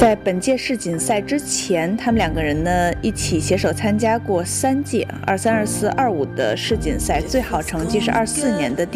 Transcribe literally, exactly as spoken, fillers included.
在本届世锦赛之前，他们两个人呢一起携手参加过三届二三、二四、二五的世锦赛，最好成绩是二四年的第